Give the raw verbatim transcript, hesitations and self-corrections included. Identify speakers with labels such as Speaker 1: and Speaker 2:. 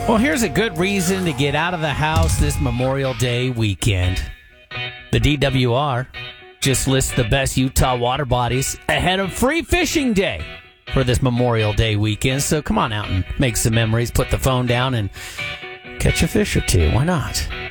Speaker 1: Well, here's a good reason to get out of the house this Memorial Day weekend. The D W R just lists the best Utah water bodies ahead of Free Fishing Day for this Memorial Day weekend. So come on out and make some memories, put the phone down, and catch a fish or two. Why not?